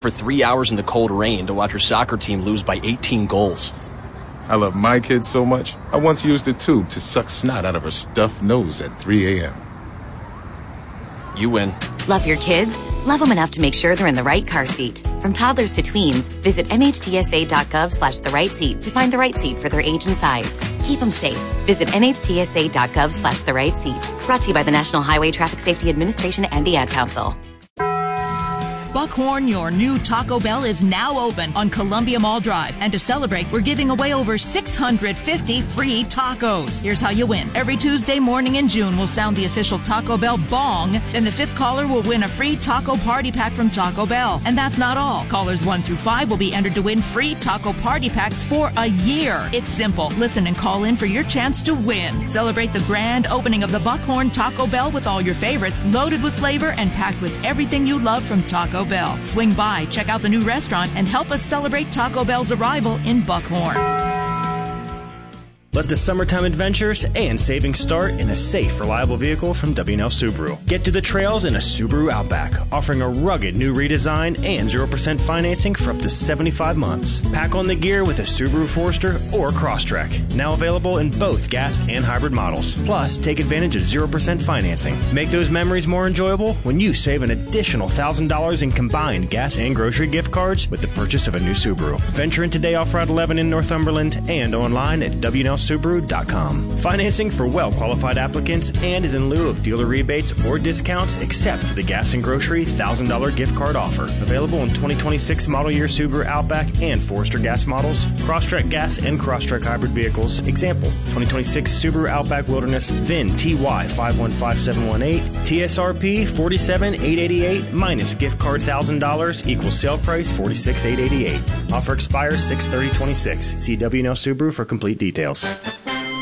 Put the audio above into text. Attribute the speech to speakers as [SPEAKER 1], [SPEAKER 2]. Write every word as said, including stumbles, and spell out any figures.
[SPEAKER 1] for three hours in the cold rain to watch her soccer team lose by eighteen goals.
[SPEAKER 2] I love my kids so much, I once used a tube to suck snot out of her stuffed nose at three a.m.
[SPEAKER 1] You win.
[SPEAKER 3] Love your kids? Love them enough to make sure they're in the right car seat. From toddlers to tweens, visit nhtsa.gov slash the right seat to find the right seat for their age and size. Keep them safe. Visit nhtsa.gov slash the right seat. Brought to you by the National Highway Traffic Safety Administration and the Ad Council.
[SPEAKER 4] Buckhorn, your new Taco Bell, is now open on Columbia Mall Drive. And to celebrate, we're giving away over six hundred fifty free tacos. Here's how you win. Every Tuesday morning in June, we'll sound the official Taco Bell bong. Then the fifth caller will win a free taco party pack from Taco Bell. And that's not all. Callers one through five will be entered to win free taco party packs for a year. It's simple. Listen and call in for your chance to win. Celebrate the grand opening of the Buckhorn Taco Bell with all your favorites, loaded with flavor and packed with everything you love from Taco Bell. Swing by, check out the new restaurant, and help us celebrate Taco Bell's arrival in Buckhorn.
[SPEAKER 5] Let the summertime adventures and savings start in a safe, reliable vehicle from W and L Subaru. Get to the trails in a Subaru Outback, offering a rugged new redesign and zero percent financing for up to seventy-five months. Pack on the gear with a Subaru Forester or Crosstrek, now available in both gas and hybrid models. Plus, take advantage of zero percent financing. Make those memories more enjoyable when you save an additional one thousand dollars in combined gas and grocery gift cards with the purchase of a new Subaru. Venture in today off Route eleven in Northumberland and online at W and L Subaru dot com. Financing for well-qualified applicants and is in lieu of dealer rebates or discounts except for the gas and grocery one thousand dollars gift card offer. Available in twenty twenty-six model year Subaru Outback and Forester gas models, Crosstrek gas and Crosstrek hybrid vehicles. Example, twenty twenty-six Subaru Outback Wilderness, V I N T Y five one five seven one eight, T S R P forty-seven thousand eight hundred eighty-eight minus gift card one thousand dollars equals sale price forty-six thousand eight hundred eighty-eight. Offer expires six thirty twenty-six. See W and L Subaru for complete details.